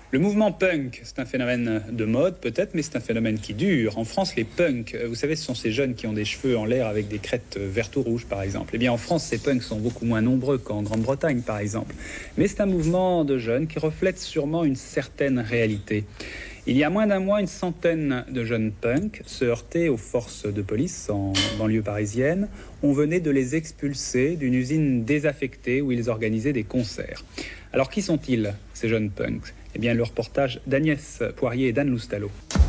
Le mouvement punk, c'est un phénomène de mode peut-être, mais c'est un phénomène qui dure. En France, les punks, vous savez, ce sont ces jeunes qui ont des cheveux en l'air avec des crêtes vertes ou rouges, par exemple. Eh bien, en France, ces punks sont beaucoup moins nombreux qu'en Grande-Bretagne, par exemple. Mais c'est un mouvement de jeunes qui reflète sûrement une certaine réalité. Il y a moins d'un mois, une centaine de jeunes punks se heurtaient aux forces de police en banlieue parisienne. On venait de les expulser d'une usine désaffectée où ils organisaient des concerts. Alors qui sont-ils, ces jeunes punks ? Eh bien, le reportage d'Agnès Poirier et d'Anne Loustalot.